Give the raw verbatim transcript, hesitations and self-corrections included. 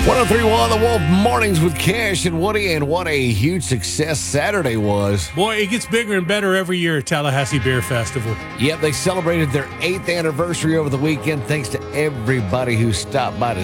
one oh three point one The Wolf Mornings with Cash and Woody, and what a huge success Saturday was. Boy, it gets bigger and better every year at Tallahassee Beer Festival. Yep, they celebrated their eighth anniversary over the weekend. Thanks to everybody who stopped by to